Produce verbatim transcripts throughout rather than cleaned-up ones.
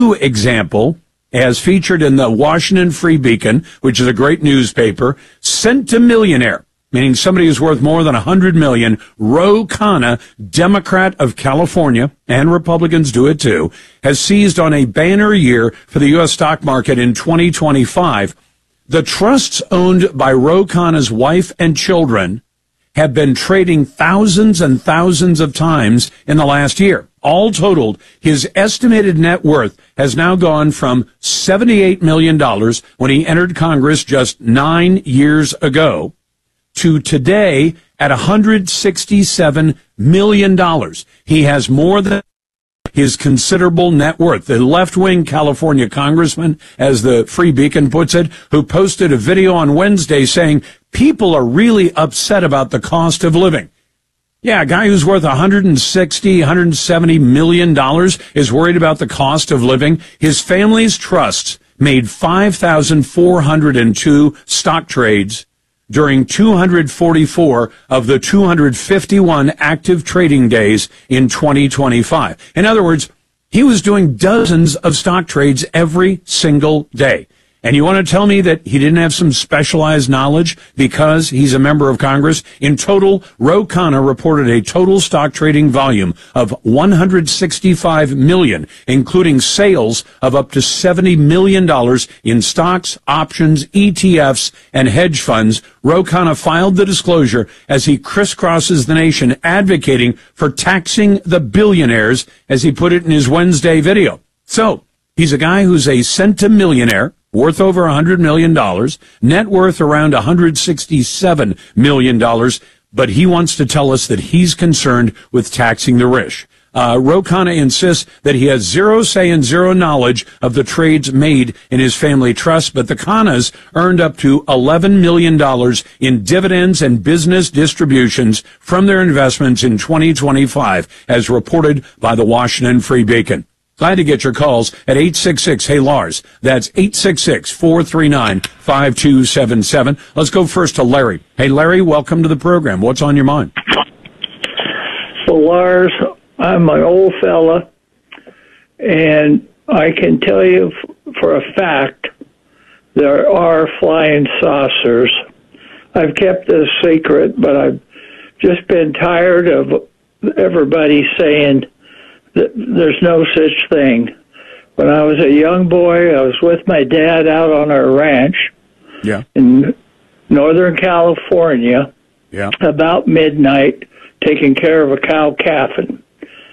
example, as featured in the Washington Free Beacon, which is a great newspaper, centimillionaire, meaning somebody who's worth more than one hundred million dollars, Ro Khanna, Democrat of California, and Republicans do it too, has seized on a banner year for the U S stock market in twenty twenty-five. The trusts owned by Ro Khanna's wife and children have been trading thousands and thousands of times in the last year. All totaled, his estimated net worth has now gone from seventy-eight million dollars when he entered Congress just nine years ago to today at one hundred sixty-seven million dollars. He has more than his considerable net worth. The left-wing California congressman, as the Free Beacon puts it, who posted a video on Wednesday saying people are really upset about the cost of living. Yeah, a guy who's worth one hundred sixty, one hundred seventy million dollars is worried about the cost of living. His family's trusts made five thousand four hundred two stock trades during two hundred forty-four of the two hundred fifty-one active trading days in twenty twenty-five. In other words, he was doing dozens of stock trades every single day. And you want to tell me that he didn't have some specialized knowledge because he's a member of Congress? In total, Ro Khanna reported a total stock trading volume of one hundred sixty-five million dollars, including sales of up to seventy million dollars in stocks, options, E T Fs, and hedge funds. Ro Khanna filed the disclosure as he crisscrosses the nation advocating for taxing the billionaires, as he put it in his Wednesday video. So, he's a guy who's a centimillionaire, worth over one hundred million dollars, net worth around one hundred sixty-seven million dollars, but he wants to tell us that he's concerned with taxing the rich. Uh, Ro Khanna insists that he has zero say and zero knowledge of the trades made in his family trust, but the Khannas earned up to eleven million dollars in dividends and business distributions from their investments in twenty twenty-five, as reported by the Washington Free Beacon. Glad to get your calls at eight six six, hey Lars. That's eight six six, four three nine, five two seven seven. Let's go first to Larry. Hey Larry, welcome to the program. What's on your mind? Well, Lars, I'm an old fella, and I can tell you f- for a fact there are flying saucers. I've kept this secret, but I've just been tired of everybody saying there's no such thing. When I was a young boy, I was with my dad out on our ranch yeah. in Northern California, yeah. about midnight, taking care of a cow calving.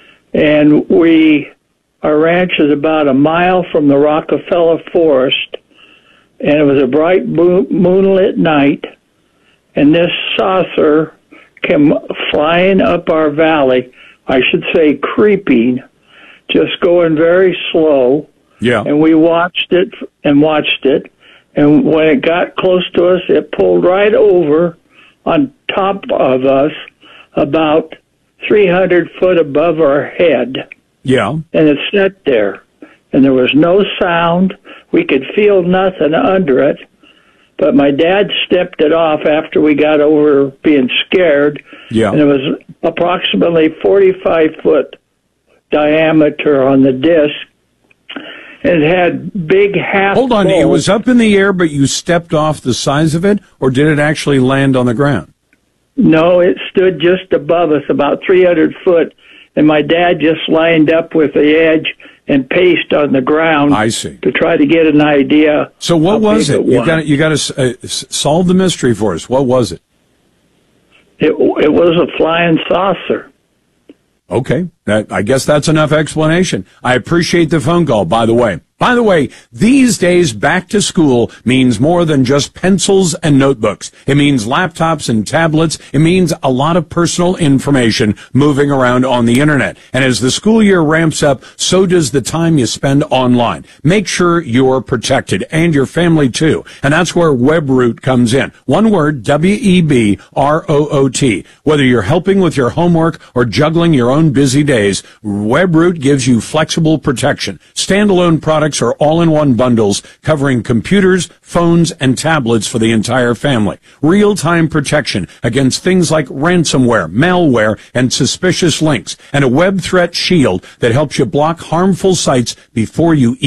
And we, our ranch is about a mile from the Rockefeller Forest, and it was a bright moonlit night, and this saucer came flying up our valley. I should say creeping, just going very slow. Yeah. And we watched it and watched it. And when it got close to us, it pulled right over on top of us about three hundred foot above our head. Yeah. And it sat there. And there was no sound. We could feel nothing under it. But my dad stepped it off after we got over being scared. Yeah. And it was approximately forty-five foot diameter on the disc. And it had big half. Hold on, it was up in the air, but you stepped off the size of it, or did it actually land on the ground? No, it stood just above us, about three hundred foot, and my dad just lined up with the edge and paced on the ground. I see. To try to get an idea. So what was it? it You was. got you got to uh, solve the mystery for us. What was it? It it was a flying saucer. Okay, that, I guess that's enough explanation. I appreciate the phone call, by the way. By the way, these days, back to school means more than just pencils and notebooks. It means laptops and tablets. It means a lot of personal information moving around on the internet. And as the school year ramps up, so does the time you spend online. Make sure you're protected, and your family too. And that's where Webroot comes in. One word, W E B R O O T. Whether you're helping with your homework or juggling your own busy days, Webroot gives you flexible protection. Standalone products products are all-in-one bundles covering computers, phones, and tablets for the entire family. Real-time protection against things like ransomware, malware, and suspicious links, and a web threat shield that helps you block harmful sites before you